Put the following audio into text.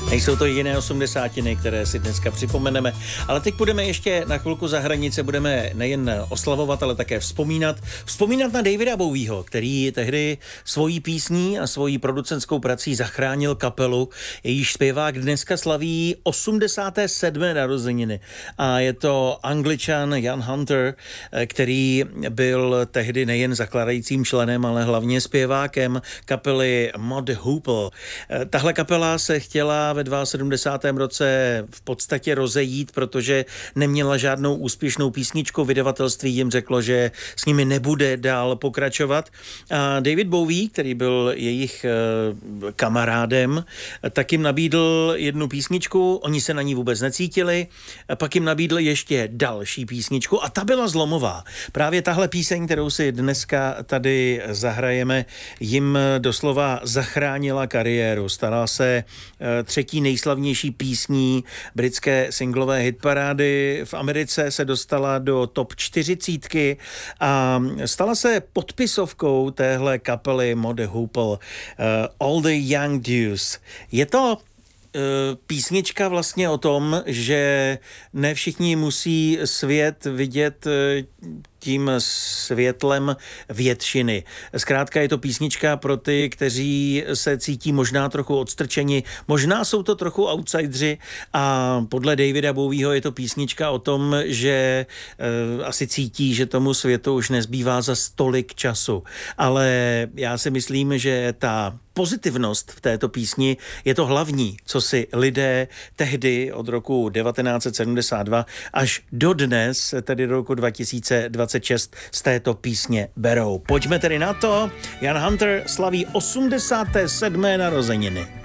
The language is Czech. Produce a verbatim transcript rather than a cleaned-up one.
Nejsou to jediné osmdesátiny, které si dneska připomeneme, ale teď budeme ještě na chvilku za hranice, budeme nejen oslavovat, ale také vzpomínat. Vzpomínat na Davida Bowieho, který tehdy svojí písní a svojí producentskou prací zachránil kapelu, jejíž zpěvák dneska slaví osmdesáté sedmé narozeniny. A je to Angličan Ian Hunter, který byl tehdy nejen zakládajícím členem, ale hlavně zpěvákem kapely Mod Hoople. Tahle kapela se chtěla ve sedmdesátém druhém roce v podstatě rozejít, protože neměla žádnou úspěšnou písničku. Vydavatelství jim řeklo, že s nimi nebude dál pokračovat. A David Bowie, který byl jejich kamarádem, tak jim nabídl jednu písničku, oni se na ní vůbec necítili, pak jim nabídl ještě další písničku a ta byla zlomová. Právě tahle píseň, kterou si dneska tady zahrajeme, jim doslova zachránila kariéru. Stala se třetí nejslavnější písní britské singlové hitparády. V Americe se dostala do top čtyřicítky a stala se podpisovkou téhle kapely Mod Hoople, uh, All the Young Dudes. Je to písnička vlastně o tom, že ne všichni musí svět vidět tím světlem většiny. Zkrátka je to písnička pro ty, kteří se cítí možná trochu odstrčeni, možná jsou to trochu outsidři a podle Davida Bowieho je to písnička o tom, že e, asi cítí, že tomu světu už nezbývá za tolik času. Ale já si myslím, že ta pozitivnost v této písni je to hlavní, co si lidé tehdy od roku devatenáct set sedmdesát dva až do dnes, tedy do roku dva tisíce dvacet šest, z této písně berou. Pojďme tedy na to. Ian Hunter slaví osmdesáté sedmé narozeniny.